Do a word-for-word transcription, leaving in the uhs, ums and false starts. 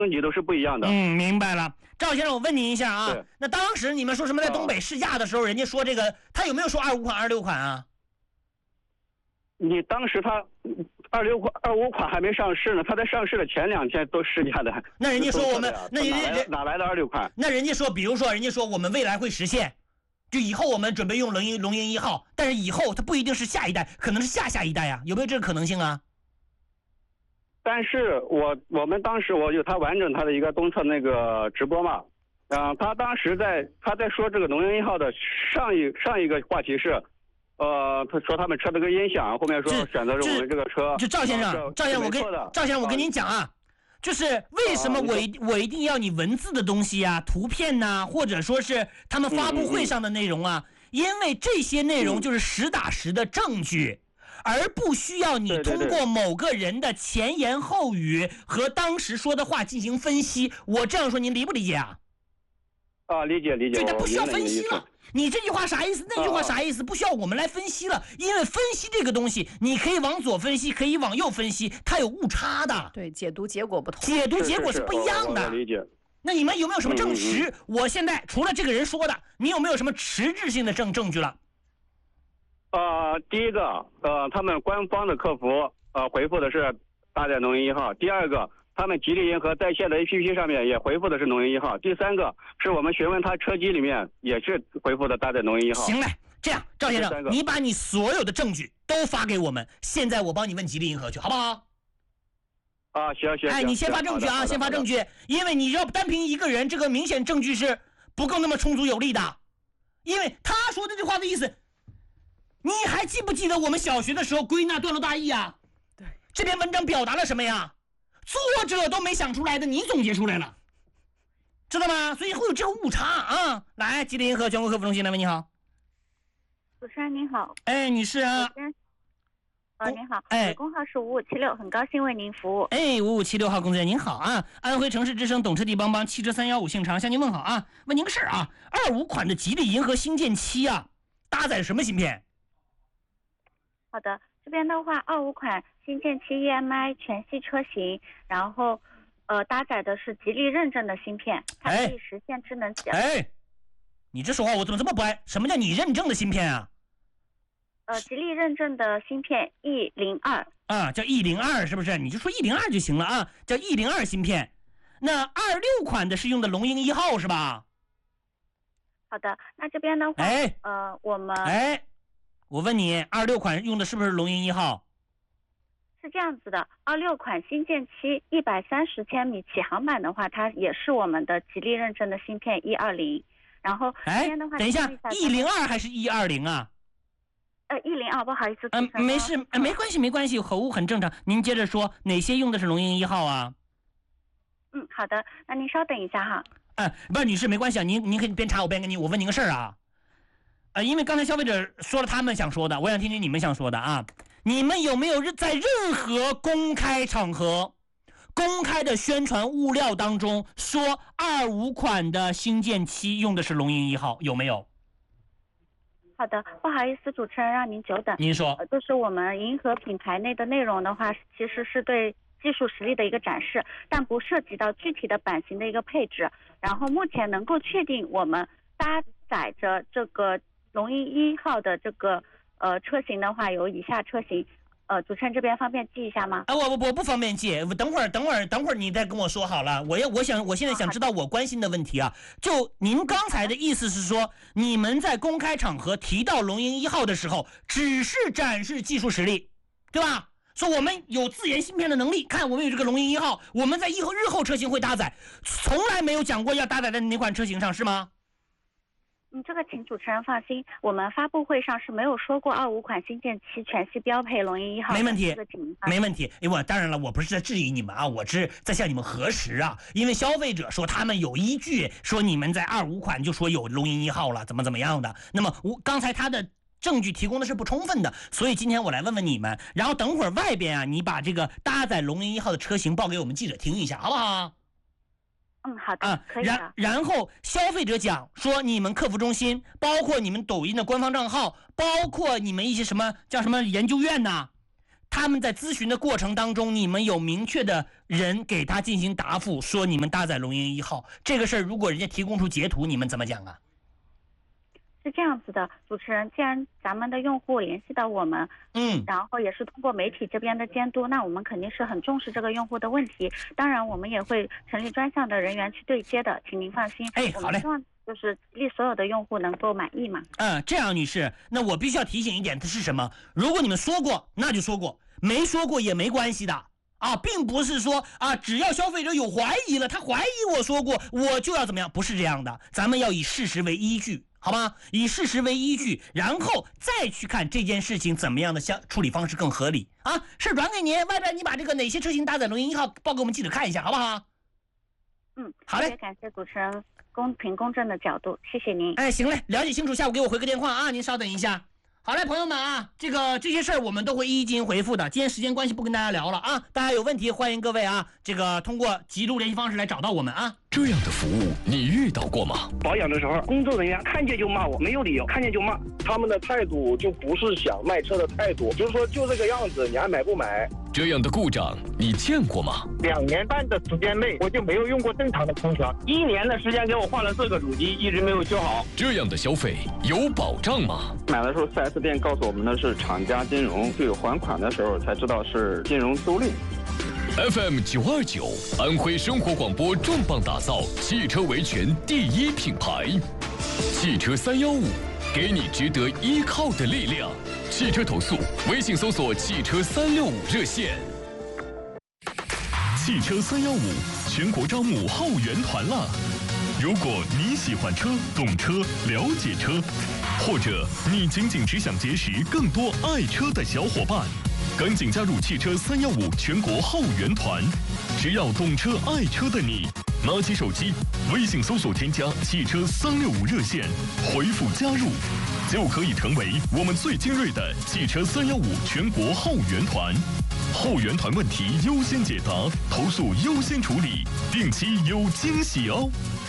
级都是不一样的。 嗯，明白了。赵先生，我问您一下啊，那当时你们说什么在东北试驾的时候，人家说这个，他有没有说二五款、二六款啊？ 你当时他二六款、二五款还没上市呢，他在上市的前两天都试驾的。 那人家说我们，那人家哪来的二六款？ 那人家说，比如说，人家说我们未来会实现，就以后我们准备用龙鹰龙鹰一号，但是以后它不一定是下一代，可能是下下一代呀、啊，有没有这个可能性啊？ 但是我我们当时我有他完整他的一个东侧那个直播嘛，嗯、呃，他当时在他在说这个龙鹰一号的上一上一个话题是，呃，他说他们车这个音响，后面说选择是我们这个车。 就赵先生，赵先生我跟赵先生我跟您讲啊，就是为什么我一、啊、我一定要你文字的东西啊、图片呐、啊，或者说是他们发布会上的内容啊，嗯嗯嗯因为这些内容就是实打实的证据。嗯而不需要你通过某个人的前言后语和当时说的话进行分析。我这样说您理不理解啊？ 啊，理解理解。 对，他不需要分析了。你这句话啥意思？那句话啥意思？不需要我们来分析了，因为分析这个东西，你可以往左分析，可以往右分析，它有误差的。 对，解读结果不同， 解读结果是不一样的。 是是是理解。 那你们有没有什么证实？嗯嗯我现在除了这个人说的，你有没有什么实质性的证证据了？ 呃，第一个，呃，他们官方的客服呃回复的是搭载龙鹰一号。第二个，他们吉利银河在线的 A P P 上面也回复的是龙鹰一号。第三个，是我们询问他车机里面也是回复的搭载龙鹰一号。 行嘞，这样，赵先生，你把你所有的证据都发给我们，现在我帮你问吉利银河去，好不好？ 啊，行行。 哎，你先发证据啊，先发证据，因为你要单凭一个人，这个明显证据是不够那么充足有力的，因为他说这句话的意思。你还记不记得我们小学的时候归纳段落大意啊？ 对， 这篇文章表达了什么呀？作者都没想出来的，你总结出来了，知道吗？所以会有这个误差啊！来，吉利银河全国客服中心，来喂，你好。 主持人您好。 哎，女士啊。 呃，您好。 哎， 工号是五五七六，很高兴为您服务。 哎，五五七六号工作人员您好啊！安徽城市之声懂车帝帮帮汽车三幺五姓常向您问好啊！问您个事儿啊，二五款的吉利银河星舰七啊，搭载什么芯片？ 好的，这边的话，二五款星舰七 E M I 全系车型，然后，呃，搭载的是吉利认证的芯片，它可以实现智能驾驶。 哎，你这说话我怎么这么不爱？什么叫你认证的芯片啊？ 呃，吉利认证的芯片 E 零二啊，叫 E 零二是不是？你就说 E 零二就行了啊，叫 E 零二芯片。那二六款的是用的龙鹰一号是吧？ 好的，那这边的话， 哎， 呃，我们哎。我问你，二六款用的是不是龙鹰一号？ 是这样子的，二六款星舰七一百三十千米起航版的话，它也是我们的吉利认证的芯片 E 二零。然后哎，等一下 ，E 零二还是 E 二零啊？ 呃 ，E 零二，不好意思， 嗯、呃，没事，呃，没关系，没关系，口误很正常。您接着说，哪些用的是龙鹰一号啊？ 嗯，好的，那您稍等一下哈。 哎、呃，不是，女士，没关系啊，您您可以边查我边跟你，我问您个事儿啊。呃，因为刚才消费者说了他们想说的，我想听听你们想说的啊。你们有没有在任何公开场合、公开的宣传物料当中说二五款的星舰七用的是龙鹰一号？有没有？ 好的，不好意思，主持人让您久等。 您说， 呃、就是我们银河品牌内的内容的话，其实是对技术实力的一个展示，但不涉及到具体的版型的一个配置。然后目前能够确定我们搭载着这个龙鹰一号的这个呃车型的话，有以下车型，呃，主持人这边方便记一下吗？ 啊，我我我不方便记，等会儿等会儿等会儿你再跟我说好了。我要我想我现在想知道我关心的问题啊，就您刚才的意思是说，你们在公开场合提到龙鹰一号的时候，只是展示技术实力，对吧？说我们有自研芯片的能力，看我们有这个龙鹰一号，我们在以后日后车型会搭载，从来没有讲过要搭载在哪款车型上，是吗？ 嗯，这个请主持人放心，我们发布会上是没有说过二五款星舰七全系标配龙鹰一号。 没问题， 这个请没问题。因为我当然了，我不是在质疑你们啊，我是在向你们核实啊。因为消费者说他们有依据，说你们在二五款就说有龙鹰一号了，怎么怎么样的。那么我刚才他的证据提供的是不充分的，所以今天我来问问你们，然后等会儿外边啊，你把这个搭载龙鹰一号的车型报给我们记者听一下，好不好？ 嗯，好的， 啊， 可以的。 然然后消费者讲说，你们客服中心，包括你们抖音的官方账号，包括你们一些什么叫什么研究院呐， 他们在咨询的过程当中，你们有明确的人给他进行答复，说你们搭载龙鹰一号这个事儿，如果人家提供出截图，你们怎么讲啊？ 是这样子的，主持人，既然咱们的用户联系到我们， 嗯， 然后也是通过媒体这边的监督，那我们肯定是很重视这个用户的问题。当然，我们也会成立专项的人员去对接的，请您放心。 哎，好嘞。 我们希望就是令所有的用户能够满意嘛。 嗯，这样女士，那我必须要提醒一点，它是什么？如果你们说过，那就说过；没说过也没关系的啊，并不是说啊，只要消费者有怀疑了，他怀疑我说过，我就要怎么样？不是这样的，咱们要以事实为依据。好吗？以事实为依据，然后再去看这件事情怎么样的相处理方式更合理啊？事转给您，外边你把这个哪些车型搭载龙鹰一号报给我们记者看一下，好不好？ 嗯， 好嘞。 也感谢主持人公平公正的角度，谢谢您。 哎，行嘞，了解清楚，下午给我回个电话啊，您稍等一下。好嘞，朋友们啊，这个这些事儿我们都会一一进行回复的。今天时间关系不跟大家聊了啊，大家有问题欢迎各位啊，这个通过记录联系方式来找到我们啊。 这样的服务你遇到过吗？ 保养的时候，工作人员看见就骂我，没有理由，看见就骂。 他们的态度就不是想卖车的态度，就是说就这个样子，你还买不买？ 这样的故障你见过吗？ 两年半的时间内，我就没有用过正常的空调。 一年的时间给我换了四个主机，一直没有修好。 这样的消费有保障吗？ 买的时候 四 S 店告诉我们的是厂家金融，去还款的时候才知道是金融租赁。 F M 九二九，安徽生活广播重磅打造汽车维权第一品牌，汽车三幺五，给你值得依靠的力量。汽车投诉，微信搜索汽车三六五热线。 汽车三幺五全国招募后援团了。如果你喜欢车、懂车、了解车，或者你仅仅只想结识更多爱车的小伙伴，赶紧加入汽车三幺五全国后援团。只要懂车爱车的你，拿起手机，微信搜索添加汽车三六五热线，回复加入，就可以成为我们最精锐的汽车三幺五全国后援团。后援团问题优先解答，投诉优先处理，定期有惊喜哦。